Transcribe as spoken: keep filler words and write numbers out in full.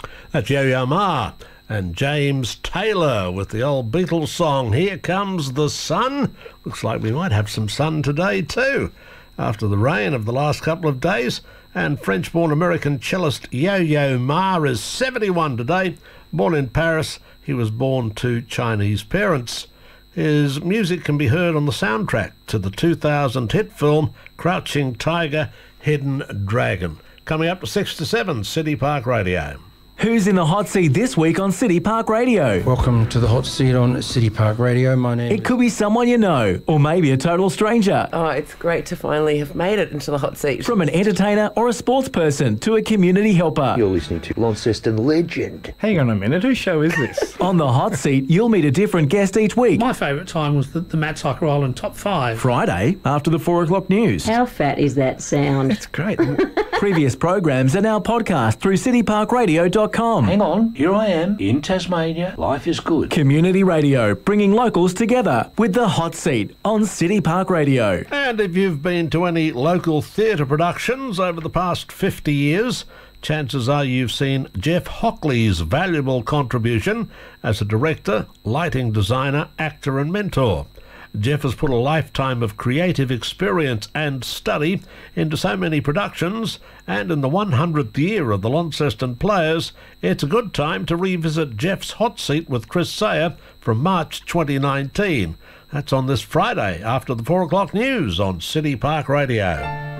That's Yo-Yo Ma and James Taylor with the old Beatles song, Here Comes the Sun. Looks like we might have some sun today too, after the rain of the last couple of days. And French-born American cellist Yo-Yo Ma is seventy-one today. Born in Paris, he was born to Chinese parents. His music can be heard on the soundtrack to the two thousand hit film Crouching Tiger, Hidden Dragon. Coming up to six to seven, City Park Radio. Who's in the hot seat this week on City Park Radio? Welcome to the hot seat on City Park Radio. My name It could be someone you know, or maybe a total stranger. Oh, it's great to finally have made it into the hot seat. From an entertainer or a sports person to a community helper. You're listening to Launceston legend. Hang on a minute, whose show is this? On the hot seat, you'll meet a different guest each week. My favourite time was the, the Matt Cycle Island Top five. Friday, after the four o'clock news. How fat is that sound? It's great. Previous programs are now podcast through city park radio dot com. Hang on, here I am in Tasmania. Life is good. Community radio, bringing locals together with the hot seat on City Park Radio. And if you've been to any local theatre productions over the past fifty years, chances are you've seen Jeff Hockley's valuable contribution as a director, lighting designer, actor and mentor. Jeff has put a lifetime of creative experience and study into so many productions, and in the one hundredth year of the Launceston Players, it's a good time to revisit Jeff's hot seat with Chris Sayer from March twenty nineteen. That's on this Friday after the four o'clock news on City Park Radio.